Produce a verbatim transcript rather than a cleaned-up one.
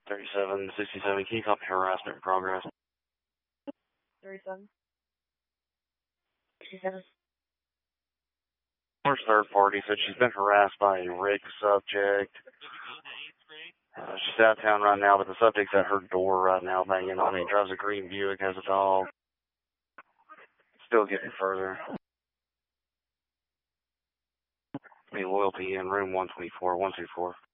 thirty-seven sixty-seven, can you copy harassment in progress? thirty-seven sixty-seven. First third party said she's been harassed by a rig subject. Uh, she's out of town right now, but the subject's at her door right now banging on it. Drives a green Buick, has a dog. Still getting further. Be loyalty in room one twenty-four, one two four.